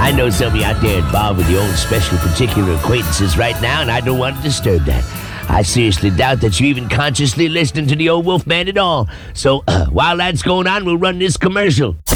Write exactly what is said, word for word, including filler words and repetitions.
I know some of you out there involved with your own special particular acquaintances right now, and I don't want to disturb that. I seriously doubt that you're even consciously listening to the old Wolfman at all. So, uh, while that's going on, we'll run this commercial.